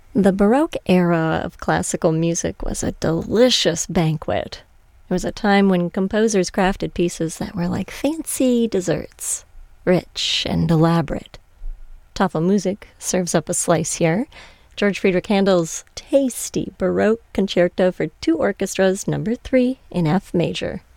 The Baroque era of classical music was a delicious banquet. It was a time when composers crafted pieces that were like fancy desserts, rich and elaborate. Tafelmusik serves up a slice here. George Friedrich Handel's tasty Baroque Concerto for Two Orchestras, No. 3 in F major.